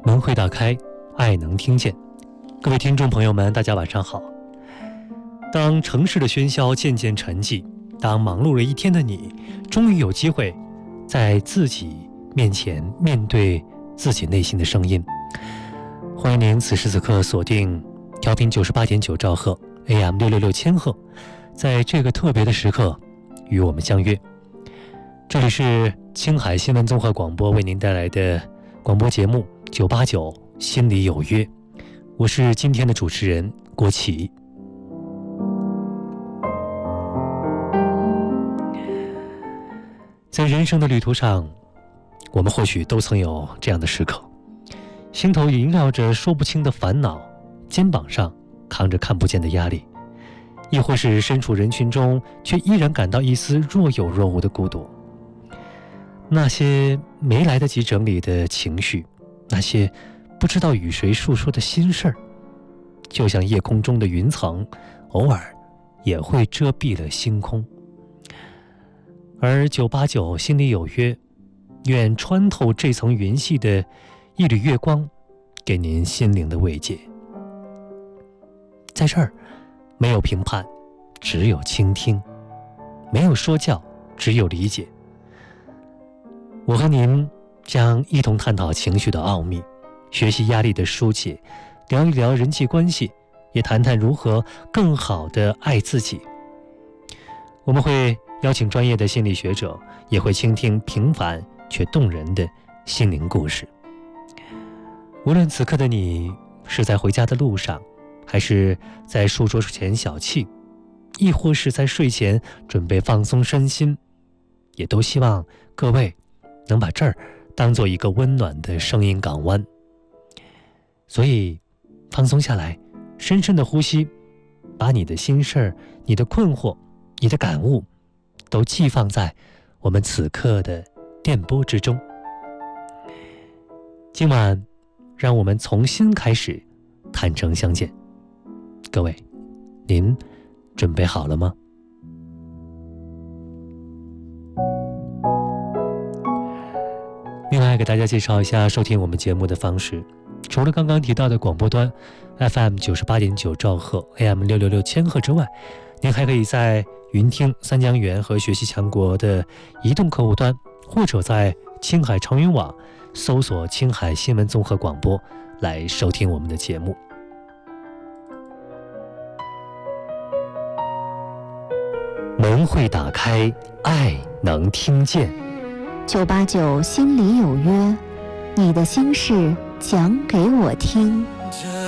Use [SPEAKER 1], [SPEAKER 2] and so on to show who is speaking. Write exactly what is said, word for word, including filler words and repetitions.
[SPEAKER 1] 门会打开，爱能听见。各位听众朋友们，大家晚上好。当城市的喧嚣渐渐沉寂，当忙碌了一天的你，终于有机会在自己面前面对自己内心的声音。欢迎您此时此刻锁定调频九十八点九兆赫 A M 六六六千赫，在这个特别的时刻与我们相约。这里是青海新闻综合广播为您带来的广播节目九八九心里有约，我是今天的主持人郭琦。在人生的旅途上，我们或许都曾有这样的时刻，心头萦绕着说不清的烦恼，肩膀上扛着看不见的压力，亦或是身处人群中却依然感到一丝若有若无的孤独。那些没来得及整理的情绪，那些不知道与谁诉说的心事儿，就像夜空中的云层，偶尔也会遮蔽了星空。而九八九心里有约，愿穿透这层云系的一缕月光，给您心灵的慰藉。在这儿，没有评判，只有倾听；没有说教，只有理解。我和您将一同探讨情绪的奥秘，学习压力的疏解，聊一聊人际关系，也谈谈如何更好地爱自己。我们会邀请专业的心理学者，也会倾听平凡却动人的心灵故事。无论此刻的你是在回家的路上，还是在书桌前小憩，亦或是在睡前准备放松身心，也都希望各位能把这儿当做一个温暖的声音港湾。所以放松下来，深深的呼吸，把你的心事儿、你的困惑、你的感悟都寄放在我们此刻的电波之中。今晚让我们从新开始，坦诚相见。各位，您准备好了吗？另外给大家介绍一下收听我们节目的方式，除了刚刚提到的广播端 F M 九十八点九兆赫 A M 六六六千赫之外，您还可以在云听、三江源和学习强国的移动客户端，或者在青海长云网搜索青海新闻综合广播来收听我们的节目。门会打开，爱能听见。
[SPEAKER 2] 九八九心里有约，你的心事讲给我听。